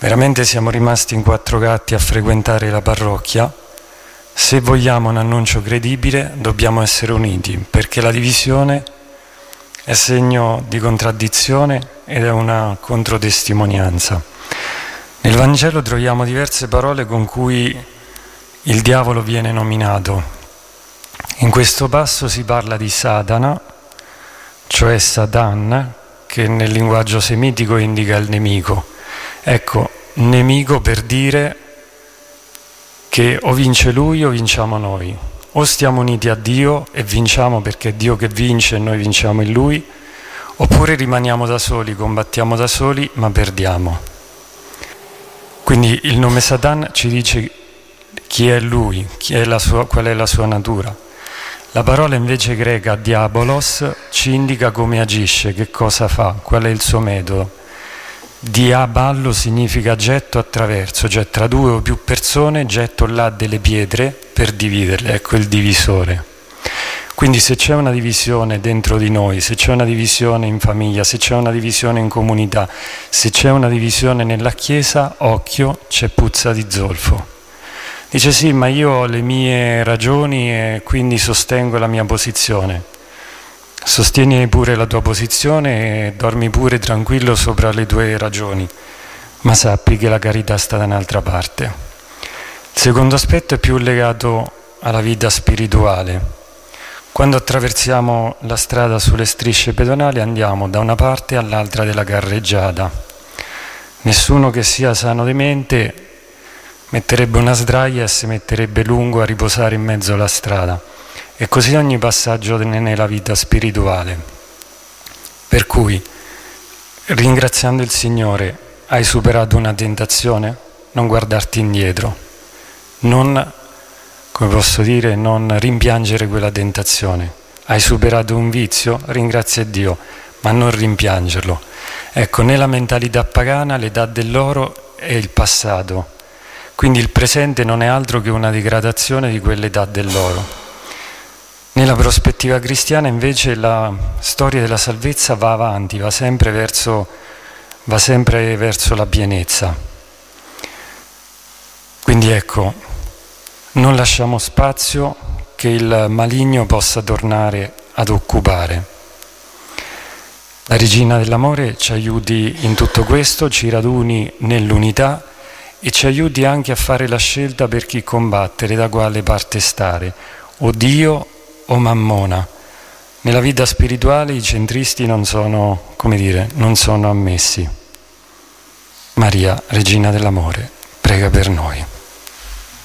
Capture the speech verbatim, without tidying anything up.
Veramente siamo rimasti in quattro gatti a frequentare la parrocchia. Se vogliamo un annuncio credibile dobbiamo essere uniti, perché la divisione è segno di contraddizione ed è una controtestimonianza. Nel Vangelo troviamo diverse parole con cui il diavolo viene nominato. In questo passo si parla di Satana, cioè Satan, che nel linguaggio semitico indica il nemico. Ecco, nemico per dire che o vince lui o vinciamo noi. O stiamo uniti a Dio e vinciamo perché è Dio che vince e noi vinciamo in Lui, oppure rimaniamo da soli, combattiamo da soli, ma perdiamo. Quindi il nome Satan ci dice chi è Lui, chi è la sua, qual è la sua natura. La parola invece greca diabolos ci indica come agisce, che cosa fa, qual è il suo metodo. Diaballo significa getto attraverso, cioè tra due o più persone getto là delle pietre per dividerle, ecco il divisore. Quindi se c'è una divisione dentro di noi, se c'è una divisione in famiglia, se c'è una divisione in comunità, se c'è una divisione nella Chiesa, occhio, c'è puzza di zolfo. Dice sì, ma io ho le mie ragioni e quindi sostengo la mia posizione. Sostieni pure la tua posizione e dormi pure tranquillo sopra le tue ragioni, ma sappi che la carità sta da un'altra parte. Il secondo aspetto è più legato alla vita spirituale. Quando attraversiamo la strada sulle strisce pedonali andiamo da una parte all'altra della carreggiata. Nessuno che sia sano di mente metterebbe una sdraia e si metterebbe lungo a riposare in mezzo alla strada. E così ogni passaggio nella vita spirituale. Per cui, ringraziando il Signore, hai superato una tentazione? Non guardarti indietro. Non, come posso dire, non rimpiangere quella tentazione. Hai superato un vizio? Ringrazia Dio, ma non rimpiangerlo. Ecco, nella mentalità pagana l'età dell'oro è il passato. Quindi il presente non è altro che una degradazione di quell'età dell'oro. Nella prospettiva cristiana invece la storia della salvezza va avanti, va sempre verso, va sempre verso la pienezza. Quindi ecco, non lasciamo spazio che il maligno possa tornare ad occupare. La Regina dell'Amore ci aiuti in tutto questo, ci raduni nell'unità e ci aiuti anche a fare la scelta per chi combattere, da quale parte stare, o Dio o Mammona. Nella vita spirituale i centristi non sono, come dire, non sono ammessi. Maria, Regina dell'Amore, prega per noi.